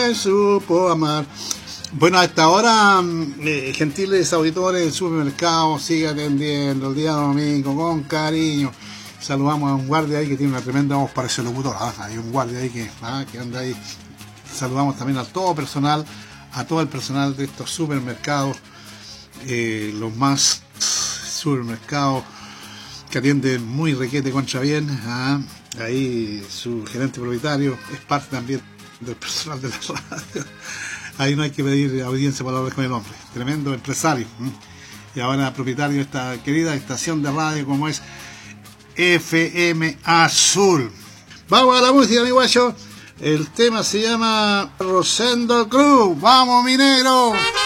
me supo amar. Bueno, a esta hora, gentiles auditores del supermercado, sigue atendiendo el día domingo con cariño. Saludamos a un guardia ahí que tiene una tremenda voz, parece locutor. Hay un guardia ahí que anda ahí. Saludamos también a todo el personal de estos supermercados, los más supermercados que atienden muy requete contra bien. Ahí su gerente propietario es parte también del personal de la radio. Ahí no hay que pedir audiencia para hablar con el hombre. Tremendo empresario. Y ahora propietario de esta querida estación de radio como es FM Azul. Vamos a la música, mi guacho. El tema se llama Rosendo Cruz. ¡Vamos, minero!